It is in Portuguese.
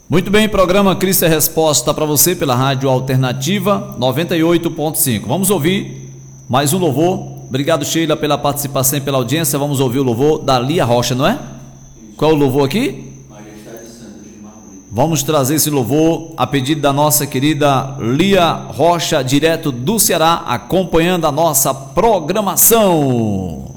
Muito bem, programa Cristo é Resposta para você pela Rádio Alternativa 98.5. Vamos ouvir mais um louvor. Obrigado, Sheila, pela participação e pela audiência. Vamos ouvir o louvor da Lia Rocha, não é? Qual é o louvor aqui? Vamos trazer esse louvor a pedido da nossa querida Lia Rocha, direto do Ceará, acompanhando a nossa programação.